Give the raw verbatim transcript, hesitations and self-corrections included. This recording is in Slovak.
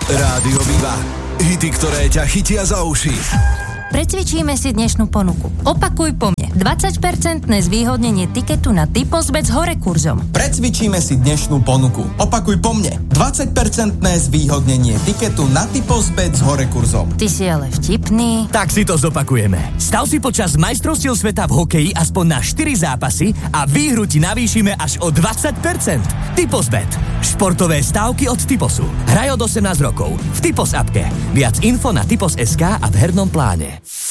Rádio Viva. Hity, ktoré ťa chytia za uši. Precvičíme si dnešnú ponuku. Opakuj po mne. dvadsať percent zvýhodnenie tiketu na Typosbet s hore kurzom. Precvičíme si dnešnú ponuku. Opakuj po mne. dvadsať percent zvýhodnenie tiketu na Typosbet s hore kurzom. Ty si ale vtipný. Tak si to zopakujeme. Stav si počas majstrovstiev sveta v hokeji aspoň na štyri zápasy a výhru ti navýšime až o dvadsať percent. Typosbet. Športové stávky od Typosu. Hraj od osemnásť rokov. V Typos appke. Viac info na typos bodka es ká a v hernom pláne.